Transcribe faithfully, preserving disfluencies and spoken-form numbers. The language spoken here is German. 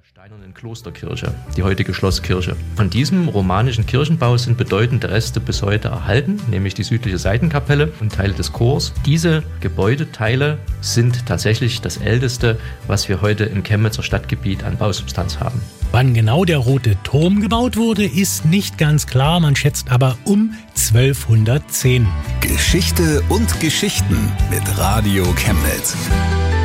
der steinernen Klosterkirche, die heutige Schlosskirche. Von diesem romanischen Kirchenbau sind bedeutende Reste bis heute erhalten, nämlich die südliche Seitenkapelle und Teile des Chors. Diese Gebäudeteile sind tatsächlich das älteste, was wir heute im Chemnitzer Stadtgebiet an Bausubstanz haben. Wann genau der Rote Turm gebaut wurde, ist nicht ganz klar, man schätzt aber um zwölfhundertzehn. Geschichte und Geschichten mit Radio Chemnitz.